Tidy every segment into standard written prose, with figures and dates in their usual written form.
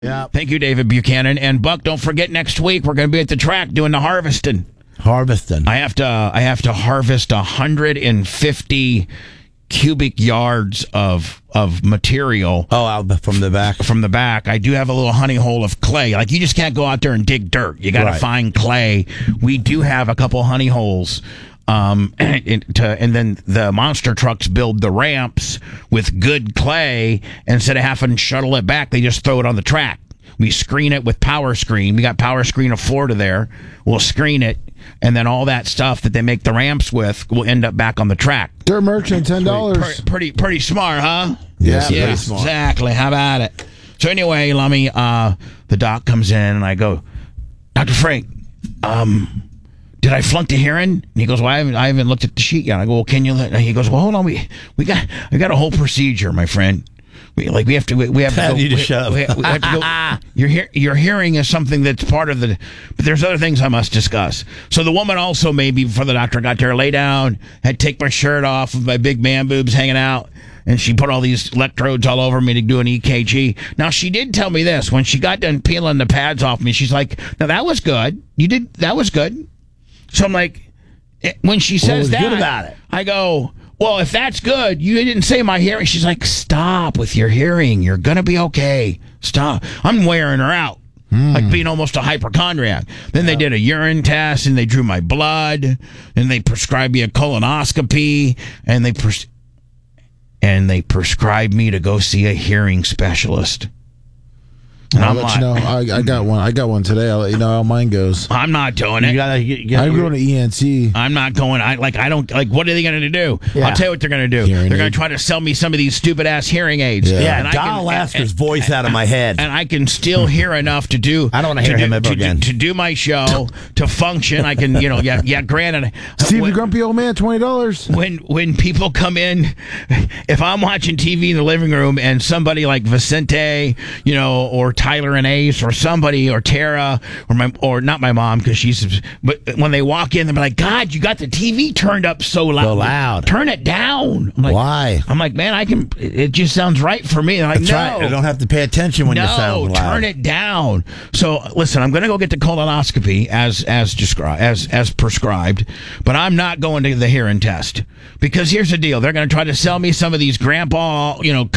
Yeah. Thank you, David Buchanan. And Buck, don't forget next week we're going to be at the track doing the harvesting. Harvesting. I have to harvest 150 cubic yards of material. Oh, from the back. From the back. I do have a little honey hole of clay. Like, you just can't go out there and dig dirt. You got to find clay. We do have a couple honey holes. And then the monster trucks build the ramps with good clay. Instead of having to shuttle it back, they just throw it on the track. We screen it with Power Screen. We got Power Screen of Florida there. We'll screen it, and then all that stuff that they make the ramps with will end up back on the track. Dirt Merchant, $10. Pretty smart, huh? Yes, yeah, pretty smart. Exactly. How about it? So anyway, Lummy, the doc comes in, and I go, Dr. Frank, did I flunk the hearing? And he goes, well, I haven't looked at the sheet yet. I go, well, can you? He goes, well, hold on, we got a whole procedure, my friend. We have to go. You to shut up. We have to go. Your hearing is something that's part of the. But there's other things I must discuss. So the woman also made me, before the doctor got there, lay down, had to take my shirt off with my big man boobs hanging out, and she put all these electrodes all over me to do an EKG. Now, she did tell me this when she got done peeling the pads off me. She's like, "Now that was good. That was good." So I'm like, when she says that, good about it? I go, well, if that's good, you didn't say my hearing. She's like, stop with your hearing. You're going to be okay. Stop. I'm wearing her out. Like being almost a hypochondriac. Then they did a urine test, and they drew my blood, and they prescribed me a colonoscopy, and they prescribed me to go see a hearing specialist. And I'll let you know. I got one. I got one today. I'll let you know how mine goes. I'm not doing it. I'm going to ENT. I'm not going. I don't like. What are they going to do? Yeah. I'll tell you what they're going to do. Hearing They're going aid. to try to sell me some of these stupid ass hearing aids. Yeah, And Dial Lasker's voice out of my head. And I can still hear enough to do. I don't want to hear him ever again. To do my show, to function. I can, granted. Steve the Grumpy Old Man, $20. When people come in, if I'm watching TV in the living room and somebody like Vicente, or Tyler and Ace, or somebody, or Tara, or not my mom, because but when they walk in, they're like, God, you got the TV turned up so loud. So loud. Turn it down. I'm like, why? I'm like, man, it just sounds right for me. They're like, That's no. right. I don't have to pay attention when you sound loud. Turn it down. So listen, I'm going to go get the colonoscopy as prescribed, but I'm not going to the hearing test, because here's the deal: they're going to try to sell me some of these grandpa,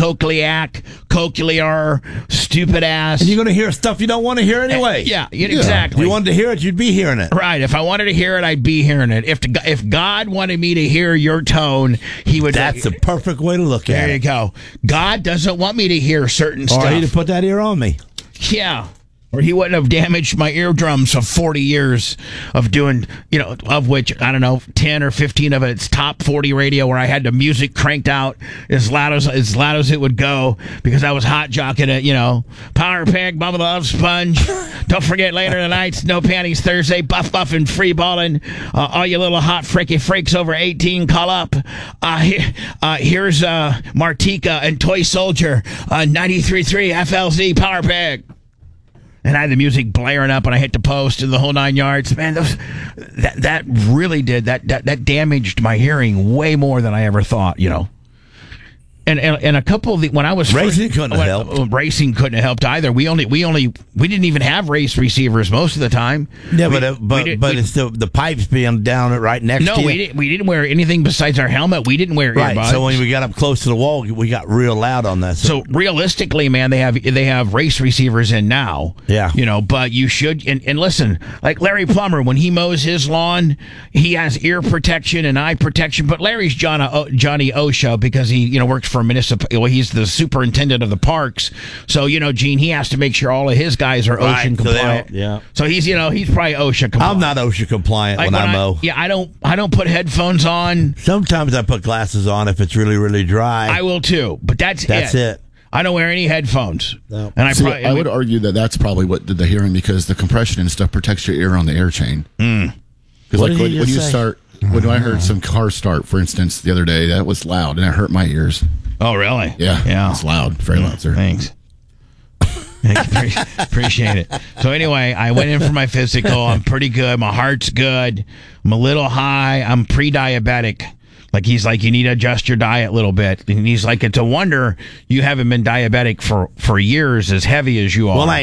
cochlear, stupid ass. And you're going to hear stuff you don't want to hear anyway. Yeah, exactly. If you wanted to hear it, you'd be hearing it. Right. If I wanted to hear it, I'd be hearing it. If God wanted me to hear your tone, he would. That's the perfect way to look at it. There you go. God doesn't want me to hear certain stuff. Or he'd have put that ear on me. Yeah. Or he wouldn't have damaged my eardrums of 40 years of doing, of which, I don't know, 10 or 15 of it's top 40 radio, where I had the music cranked out as loud as it would go, because I was hot jocking it, Power Peg, Bubba Love Sponge. Don't forget, later tonight, No Panties Thursday, Buff and Free Balling. All you little hot freaky freaks over 18, call up. Here's Martika and Toy Soldier, 93.3 FLZ Power Peg. And I had the music blaring up, and I hit the post and the whole 9 yards. Man, that really did that damaged my hearing way more than I ever thought. And a couple of when I was racing couldn't have helped. Racing couldn't have helped either. We didn't even have race receivers most of the time. Yeah, but it's the pipes being down right next to you. No, we didn't wear anything besides our helmet. We didn't wear earbuds. So when we got up close to the wall, we got real loud on that. So realistically, man, they have race receivers in now. Yeah, but you should and listen, like Larry Plummer, when he mows his lawn, he has ear protection and eye protection. But Larry's Johnny OSHA, because he works for municipal. He's the superintendent of the parks, so Gene, he has to make sure all of his guys are OSHA compliant. So he's he's probably OSHA compliant. I'm not OSHA compliant when I mow. I don't put headphones on. Sometimes I put glasses on if it's really, really dry. I will too, but that's it. I don't wear any headphones. No. And I would argue that's probably what did the hearing, because the compression and stuff protects your ear on the air chain. Because when you start, when I heard some car start, for instance, the other day, that was loud and it hurt my ears. Oh, really? Yeah. It's loud. Very loud, sir. Thanks. Appreciate it. So anyway, I went in for my physical. I'm pretty good. My heart's good. I'm a little high. I'm pre-diabetic. Like, he's like, you need to adjust your diet a little bit. And he's like, it's a wonder you haven't been diabetic for years as heavy as you are. Well,